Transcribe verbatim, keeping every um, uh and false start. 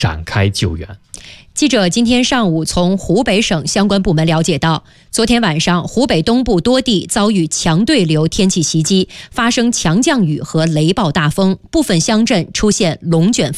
展开救援。 记者今天上午从湖北省相关部门了解到，昨天晚上湖北东部多地遭遇强对流天气袭击，发生强降雨和雷暴大风，部分乡镇出现龙卷风。